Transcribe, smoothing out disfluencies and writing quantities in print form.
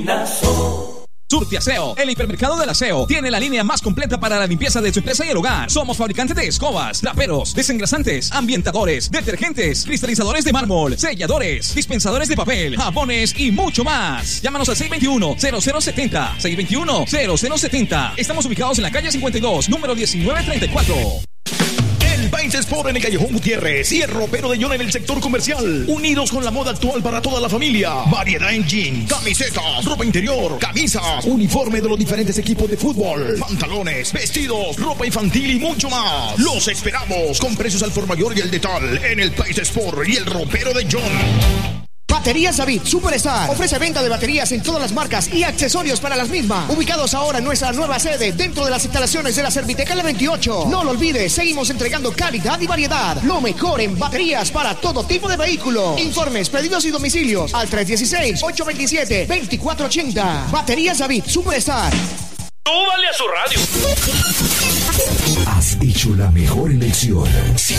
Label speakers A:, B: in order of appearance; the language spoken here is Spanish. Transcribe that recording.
A: Linazo.
B: Surtiaseo, el hipermercado del aseo, tiene la línea más completa para la limpieza de su empresa y el hogar. Somos fabricantes de escobas, traperos, desengrasantes, ambientadores, detergentes, cristalizadores de mármol, selladores, dispensadores de papel, jabones y mucho más. Llámanos al 621-0070, 621-0070. Estamos ubicados en la calle 52, número 1934.
C: El País Sport en el Callejón Gutiérrez y el ropero de John en el sector comercial. Unidos con la moda actual para toda la familia. Variedad en jeans, camisetas, ropa interior, camisas, uniforme de los diferentes equipos de fútbol, pantalones, vestidos, ropa infantil y mucho más. Los esperamos con precios al por mayor y el de tal en el País Sport y el ropero de John.
D: Baterías David Superstar ofrece venta de baterías en todas las marcas y accesorios para las mismas. Ubicados ahora en nuestra nueva sede dentro de las instalaciones de la Serviteca La 28. No lo olvides, seguimos entregando calidad y variedad. Lo mejor en baterías para todo tipo de vehículo. Informes, pedidos y domicilios al 316-827-2480. Baterías David Superstar.
A: ¡Súbale a su radio!
E: Has hecho la mejor elección.